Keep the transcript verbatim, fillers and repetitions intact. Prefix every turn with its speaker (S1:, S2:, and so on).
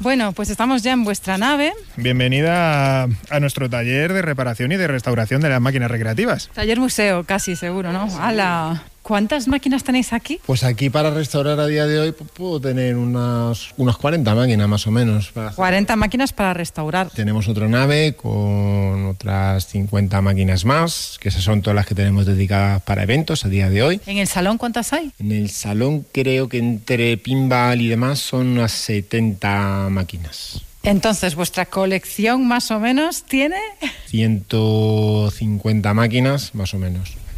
S1: Bueno, pues estamos ya en vuestra nave.
S2: Bienvenida a, a nuestro taller de reparación y de restauración de las máquinas recreativas.
S1: Taller museo, casi seguro, ¿no? ¡Hala! ¿Cuántas máquinas tenéis aquí?
S3: Pues aquí para restaurar a día de hoy pues, puedo tener unas, unas cuarenta máquinas más o menos. Para
S1: cuarenta máquinas para restaurar.
S3: Tenemos otra nave con otras cincuenta máquinas más, que esas son todas las que tenemos dedicadas para eventos a día de hoy.
S1: ¿En el salón cuántas hay?
S3: En el salón creo que entre pinball y demás son unas setenta máquinas.
S1: Entonces, ¿vuestra colección más o menos tiene?
S3: ciento cincuenta máquinas más o menos.